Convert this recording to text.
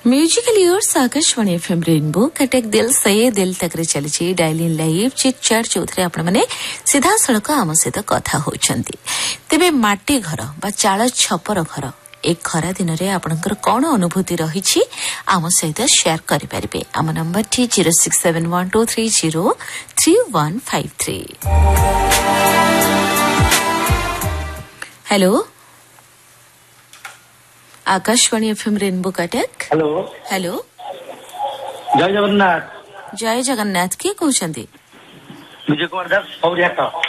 musical years Akashvani FM rainbow Cuttack दिल से दिल तक रे चली डायलिन लाइव चिट चैट जो आपण माने सीधा सड़क आम सहित कथा होचंती तेबे माटी घर बा चाल छपर घर एक खरा दिन रे आपनकर कोन अनुभूति रही आम सहित शेयर करि परिबे आम number T 0671230353 hello Akashvani FM rainbow Cuttack hello hello जय जगन्नाथ जय जगन्नाथ किए कहते विजय कुमार दास सौरियाट